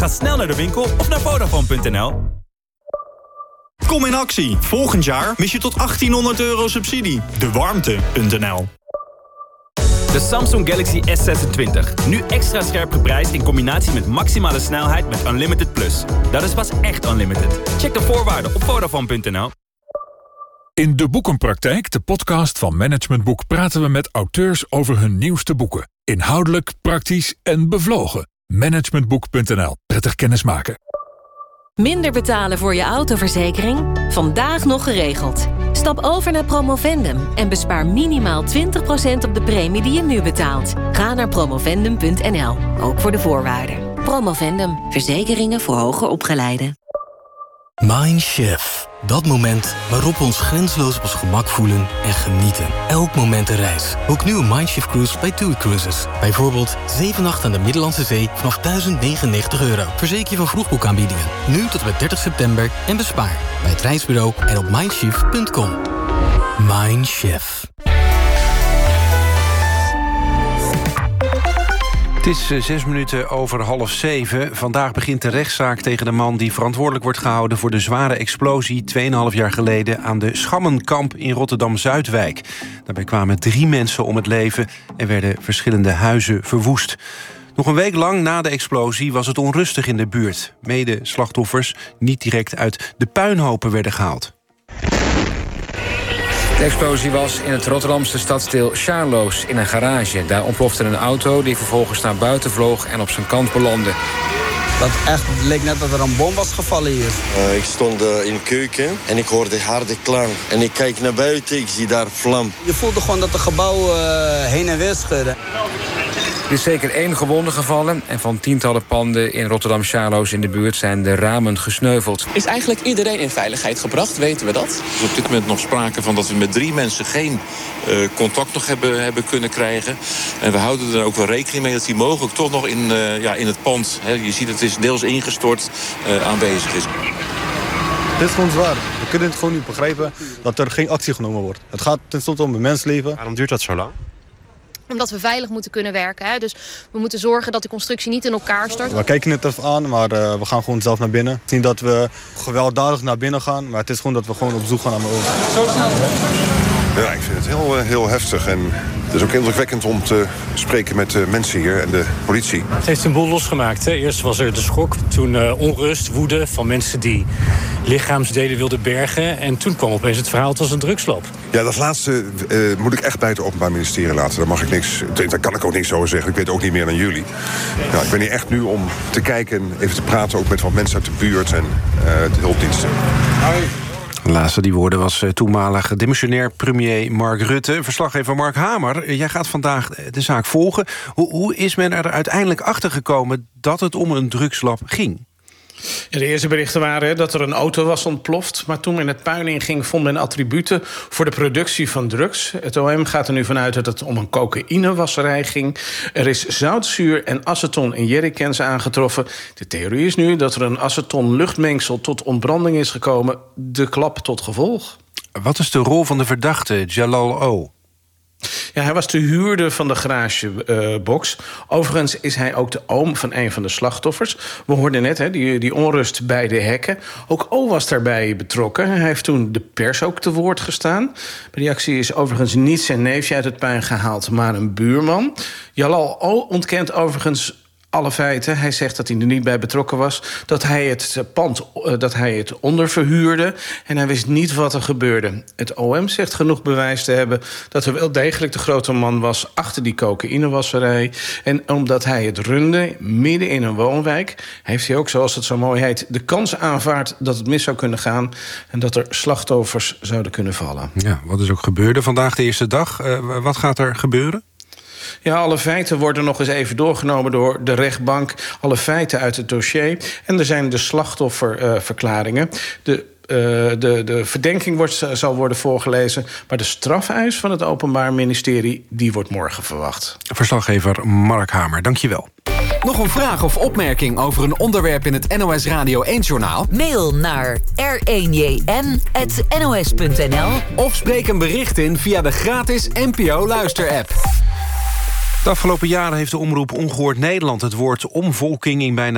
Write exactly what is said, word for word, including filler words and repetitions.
Ga snel naar de winkel of naar Vodafone punt n l. Kom in actie. Volgend jaar mis je tot achttienhonderd euro subsidie. De warmte punt n l. De Samsung Galaxy S zesentwintig. Nu extra scherp geprijsd in combinatie met maximale snelheid met Unlimited Plus. Dat is pas echt unlimited. Check de voorwaarden op Vodafone punt n l. In De Boekenpraktijk, de podcast van Management Boek, praten we met auteurs over hun nieuwste boeken. Inhoudelijk, praktisch en bevlogen. Managementboek punt n l. Prettig kennismaken. Minder betalen voor je autoverzekering? Vandaag nog geregeld. Stap over naar Promovendum en bespaar minimaal twintig procent op de premie die je nu betaalt. Ga naar promovendum punt n l, ook voor de voorwaarden. Promovendum, verzekeringen voor hoger opgeleiden. Mindshift. Dat moment waarop we ons grenzeloos op ons gemak voelen en genieten. Elk moment een reis. Boek nu een Mindshift cruise bij TUI Cruises. Bijvoorbeeld zeven nachten aan de Middellandse Zee vanaf duizend negenennegentig euro. Verzeker je van vroegboekaanbiedingen. Nu tot en met dertig september en bespaar bij het reisbureau en op mindshift punt com. Mindshift. Het is zes minuten over half zeven. Vandaag begint de rechtszaak tegen de man die verantwoordelijk wordt gehouden voor de zware explosie tweeënhalf jaar geleden aan de Schammenkamp in Rotterdam-Zuidwijk. Daarbij kwamen drie mensen om het leven en werden verschillende huizen verwoest. Nog een week lang na de explosie was het onrustig in de buurt. Mede-slachtoffers niet direct uit de puinhopen werden gehaald. De explosie was in het Rotterdamse stadsdeel Charloes in een garage. Daar ontplofte een auto die vervolgens naar buiten vloog en op zijn kant belandde. Dat echt leek net dat er een bom was gevallen hier. Uh, ik stond uh, in de keuken en ik hoorde harde klank. En ik kijk naar buiten, ik zie daar vlam. Je voelde gewoon dat het gebouw uh, heen en weer schudde. Er is zeker één gewonde gevallen en van tientallen panden in Rotterdam-Charloes in de buurt zijn de ramen gesneuveld. Is eigenlijk iedereen in veiligheid gebracht, weten we dat? Er is op dit moment nog sprake van dat we met drie mensen geen uh, contact nog hebben, hebben kunnen krijgen. En we houden er ook wel rekening mee dat die mogelijk toch nog in, uh, ja, in het pand, hè, je ziet het is deels ingestort, uh, aanwezig is. Dit is gewoon zwaar. We kunnen het gewoon niet begrijpen dat er geen actie genomen wordt. Het gaat tenslotte om een mensleven. Waarom duurt dat zo lang? Omdat we veilig moeten kunnen werken. Hè? Dus we moeten zorgen dat de constructie niet in elkaar stort. We kijken het even aan, maar uh, we gaan gewoon zelf naar binnen. Het is niet dat we gewelddadig naar binnen gaan, maar het is gewoon dat we gewoon op zoek gaan naar mijn ogen. Zo snel. Ja, ik vind het heel, heel heftig en het is ook indrukwekkend om te spreken met de mensen hier en de politie. Het heeft een boel losgemaakt. Hè. Eerst was er de schok, toen uh, onrust, woede van mensen die lichaamsdelen wilden bergen. En toen kwam opeens het verhaal, het was een drugslab. Ja, dat laatste uh, moet ik echt bij het Openbaar Ministerie laten. Daar mag ik niks, daar kan ik ook niks over zeggen. Ik weet ook niet meer dan jullie. Nou, ik ben hier echt nu om te kijken en even te praten ook met wat mensen uit de buurt en uh, de hulpdiensten. Hoi. De laatste die woorden was toenmalig demissionair premier Mark Rutte. Verslaggever Mark Hamer, jij gaat vandaag de zaak volgen. Hoe, hoe is men er uiteindelijk achter gekomen dat het om een drugslab ging? Ja, de eerste berichten waren dat er een auto was ontploft. Maar toen men het puin inging, vond men attributen voor de productie van drugs. Het O M gaat er nu vanuit dat het om een cocaïnewasserij ging. Er is zoutzuur en aceton in jerrycans aangetroffen. De theorie is nu dat er een aceton-luchtmengsel tot ontbranding is gekomen. De klap tot gevolg. Wat is de rol van de verdachte, Jalal O? Ja, hij was de huurder van de garagebox. Uh, Overigens is hij ook de oom van een van de slachtoffers. We hoorden net hè, die, die onrust bij de hekken. Ook O was daarbij betrokken. Hij heeft toen de pers ook te woord gestaan. Bij die actie is overigens niet zijn neefje uit het puin gehaald, maar een buurman. Jalal O ontkent overigens alle feiten. Hij zegt dat hij er niet bij betrokken was. Dat hij het pand dat hij het onderverhuurde. En hij wist niet wat er gebeurde. Het O M zegt genoeg bewijs te hebben dat er wel degelijk de grote man was achter die cocaïnewasserij. En omdat hij het runde midden in een woonwijk, heeft hij ook, zoals het zo mooi heet, de kans aanvaard dat het mis zou kunnen gaan en dat er slachtoffers zouden kunnen vallen. Ja, wat is ook gebeurde vandaag de eerste dag? Uh, wat gaat er gebeuren? Ja, alle feiten worden nog eens even doorgenomen door de rechtbank. Alle feiten uit het dossier. En er zijn de slachtofferverklaringen. Uh, de Uh, de, de verdenking wordt, zal worden voorgelezen, maar de strafeis van het Openbaar Ministerie die wordt morgen verwacht. Verslaggever Mark Hamer, dankjewel. Nog een vraag of opmerking over een onderwerp in het N O S Radio één-journaal? Mail naar r één j n apenstaartje n o s punt n l of spreek een bericht in via de gratis N P O-luisterapp. De afgelopen jaren heeft de omroep Ongehoord Nederland het woord omvolking in bijna